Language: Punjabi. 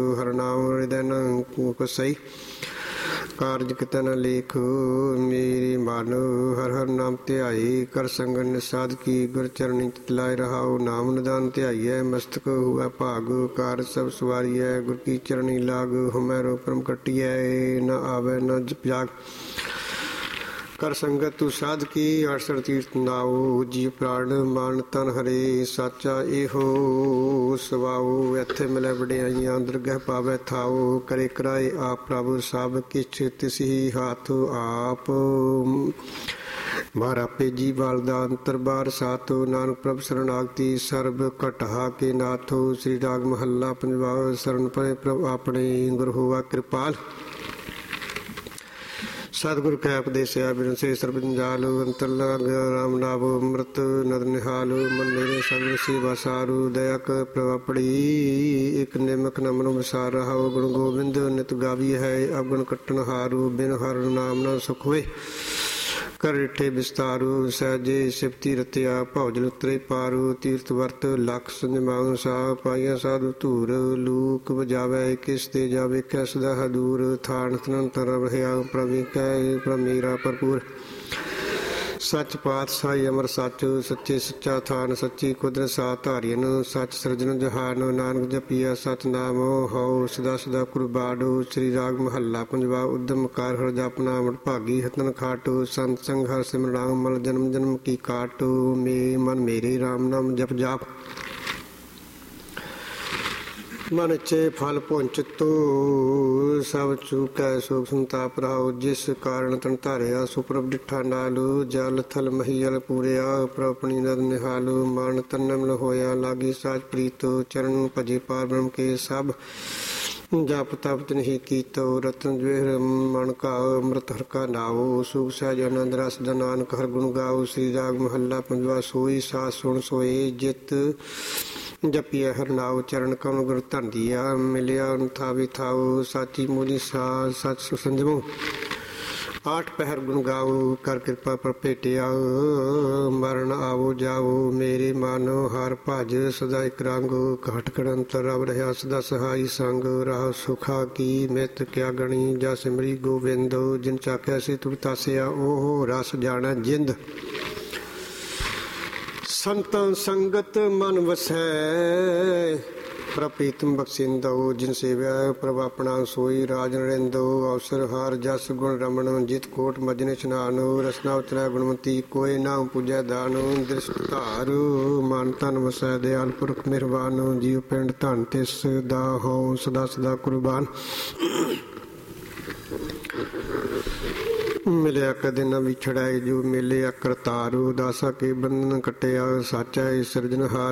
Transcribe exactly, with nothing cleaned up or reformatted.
ਹਰ ਨਾਮ ਹਿਰਦੈ ਨ ਕੁਸਈ ਕਾਰਜ ਕਿਤੈ ਨ ਲੇਖ ਮੇਰੇ ਮਨ ਹਰ ਹਰ ਨਾਮ ਧਿਆਈ ਕਰ ਸੰਗਨ ਨਿਸਾਦ ਕੀ ਗੁਰ ਚਰਣੀ ਲਾਇ ਰਹਾਉ ਨਾਮ ਨਿਦਾਨ ਧਿਆਈਐ ਮਸਤਕ ਹੁਆ ਭਾਗ ਕਾਰ ਸਭ ਸਵਾਰੀਐ ਗੁਰ ਕੀ ਚਰਣੀ ਲਾਗ ਹਮੈਰੋ ਪਰਮ ਕਟਿਐ ਨ ਆਵੈ ਨ ਜਾਗ ਕਰ ਸੰਗਤ ਤੂੰ ਸਾਧ ਕੀ ਅਠਸਠ ਤੀਰਥ ਨਾਉ ਜੀ ਪ੍ਰਾਣ ਮਨ ਤਨ ਹਰੇ ਸਾਚਾ ਇਹੋ ਸਵਾਉ ਇੱਥੇ ਮਿਲੇ ਵਡਿਆਈਆਂ ਦਰਗਹਿ ਪਾਵੈ ਥਾਉ ਕਰੇ ਕਰਾਏ ਆਪ ਪ੍ਰਭੂ ਸਭ ਕਿਛ ਤਿਸਹੀ ਹੱਥ ਆਪ ਮਾਰਾ ਭੇਜੀ ਬਲ ਦਾ ਅੰਤਰ ਬਾਰ ਸਾਥੋ ਨਾਨਕ ਪ੍ਰਭ ਸਰਣਾਗਤੀ ਸਰਬ ਘਟਹਾ ਕੇ ਨਾਥੋ ਸ੍ਰੀ ਰਾਗ ਮਹੱਲਾ ਪੰਜਵਾ ਸਰਨ ਪਰੇ ਪ੍ਰਭ ਆਪਣੇ ਗੁਰ ਹੋਵਾ ਕਿਰਪਾਲ ਸਤਿਗੁਰ ਕੈ ਉਪਦੇਸਿਆ ਬਿਨ ਸੇ ਸਰਬ ਜੰਜਾਲ ਅੰਤਰ ਲਗ ਰਾਮ ਨਾਮ ਅੰਮ੍ਰਿਤ ਨਦਰ ਨਿਹਾਲ ਮਨ ਮੇਰੇ ਸਗਲ ਸੇਵਾ ਸਾਰੂ ਦਇਆ ਕਰ ਪ੍ਰਭਪੜੀ ਇਕ ਨਿਮਕ ਨ ਮਨੁ ਵਿਸਾਰ ਰਹਾਉ ਗੁਣ ਗੋਬਿੰਦ ਨਿਤ ਗਾਵੀ ਹੈ ਅਵਗੁਣ ਕੱਟਣ ਹਾਰੂ ਬਿਨ ਹਰਿ ਨਾਮ ਨ ਸੁਖ ਹੋਏ ਕਰ ਰਿਠੇ ਵਿਸਤਾਰੂ ਸਹਿਜੇ ਸਿਫਤੀ ਰਤਿਆ ਭੌਜਲ ਉਤਰੇ ਪਾਰੂ ਤੀਰਥ ਵਰਤ ਲਖ ਸੰਜਮਾਉ ਸਾ ਪਾਈਆ ਸਾਧੂ ਧੂਰ ਲੂਕ ਵਜਾਵੇ ਕਿਸ ਤੇ ਜਾਵੇ ਕੈ ਸਦਾ ਹਦੂਰ ਥਾਨ ਤਨ ਤਰ ਰਹਿਆ ਪ੍ਰਭੀ ਕੈ ਪ੍ਰਮੇਰਾ ਭਰਪੂਰ ਸੱਚ ਪਾਤਸ਼ਾਹੀ ਅਮਰ ਸੱਚ ਸੱਚੇ ਸੱਚਾ ਥਾਨ ਸੱਚੀ ਕੁਦਰਤ ਸਾ ਧਾਰੀਨ ਸੱਚ ਸਿਰਜਣ ਜਹਾਨ ਨਾਨਕ ਜਪੀਆ ਸਚ ਨਾਮ ਹਉ ਸਦਾ ਸਦਾ ਕੁਰਬਾਡੋ ਸ੍ਰੀ ਰਾਗ ਮਹੱਲਾ ਪੰਜਵਾ ਉਦਮ ਕਰ ਹਰ ਜਪਨਾ ਮਟ ਭਾਗੀ ਹਤਨ ਖਾਟੋ ਸੰਤ ਸੰਗ ਹਰ ਸਿਮਰਨ ਰਾਮ ਮਲ ਜਨਮ ਜਨਮ ਕੀ ਕਾਟੋ ਮੇ ਮਨ ਮੇਰੇ ਰਾਮ ਨਾਮ ਜਪ ਜਾਪ ਮਨ ਚੇ ਫਲ ਪੁੰਚਤੋ ਸਭ ਚੂਕੈ ਸੋਖ ਸੰਤਾਪ ਰਹਾਉ ਜਿਸ ਕਾਰਨ ਤਨ ਧਾਰਿਆ ਸੁਪ੍ਰਭ ਡਿਠਾ ਨਾਲੂ ਜਲ ਥਲ ਮਹੀਲ ਪੂਰਿਆ ਪ੍ਰਭ ਆਪਣੀ ਨਦ ਨਿਹਾਲੂ ਮਨ ਤਨਮਲ ਹੋਇਆ ਲਾਗੀ ਸਾਚ ਪ੍ਰੀਤੋ ਚਰਨ ਭਜੇ ਪਾਰ ਬ੍ਰਹਮ ਕੇ ਸਭ ਜਪ ਤਪ ਨਹੀਂ ਕੀਤੋ ਰਤਨ ਜਵੇਰ ਮਨ ਕਾ ਅੰਮ੍ਰਿਤ ਹਰ ਕਾ ਨਾਉ ਸੁਖ ਸਹਿਜ ਆਨੰਦ ਰਸ ਦਾ ਨਾਨਕ ਹਰ ਗੁਣ ਗਾਉ ਸ੍ਰੀ ਰਾਗ ਮਹੱਲਾ ਪੰਜਵਾ ਸੋਈ ਸਾਸ ਸੁਣ ਸੋਏ ਜਿਤ ਜਪੀਐ ਹਰ ਨਾਉ ਚਰਨ ਕਮਲ ਗੁਰ ਧੰਦੀਆ ਮਿਲਿਆ ਥਾਵੇ ਥਾਉ ਸਾਚੀ ਮੂਲੀ ਸਾਜ ਸਚ ਸੰਜਮੋ ਆਠ ਪਹਿਰ ਗੁਣ ਗਾਉ ਕਰ ਕਿਰਪਾ ਪਰ ਭੇਟਿਆ ਮਰਨ ਆਵੋ ਜਾਵੋ ਮੇਰੇ ਮਨ ਹਰ ਭਜ ਸਦਾ ਇਕ ਰੰਗ ਘਟ ਘੜੰਤਰ ਰਵ ਰਿਹਾ ਸਦਾ ਸਹਾਈ ਸੰਗ ਰਾਹ ਸੁਖਾ ਕੀ ਮਿਤ ਕਿਆ ਗਣੀ ਜਾ ਸਿਮਰੀ ਗੋਬਿੰਦ ਜਿਨ ਚਾਖਿਆ ਸੀ ਤੁਰ ਤਾਸਿਆ ਉਹ ਰਸ ਜਾਣਾ ਜਿੰਦ ਸੰਤਾਂ ਸੰਗਤ ਮਨ ਵਸੈ ਪ੍ਰਭ ਪ੍ਰੀਤਮ ਬਖਸ਼ਿੰਦੋ ਜਿਨ ਸੇਵਿਆ ਪ੍ਰਭ ਆਪਣਾ ਸੋਈ ਰਾਜ ਨਰਿੰਦੋ ਅਵਸਰ ਹਾਰ ਜਸ ਗੁਣ ਰਮਣ ਜਿਤ ਕੋਟ ਮਜਨ ਇਸ਼ਨਾਨ ਰਸਨਾ ਉਤਰੈ ਗੁਣਵੰਤੀ ਕੋਈ ਨਾਮ ਪੂਜੈ ਦਾਨ ਦ੍ਰਿਸ਼ਟ ਧਾਰ ਮਨ ਤਨ ਵਸੈ ਦਿਆਲ ਪੁਰਖ ਮਿਹਰਬਾਨ ਜੀਵ ਪਿੰਡ ਧਨ ਤਿਸ ਦਾ ਹੋ ਸਦਾ ਸਦਾ ਕੁਰਬਾਨ ਮਿਲਿਆ ਕਦੇ ਨਾ ਵਿਛੜਾਏ ਜੋ ਮਿਲਿਆ ਕਰਤਾਰੂ ਦਾਸਾ ਕੇ ਬੰਧਨ ਕਟਿਆ ਸਾਚਾ ਸਿਰਜਣਹਾਰ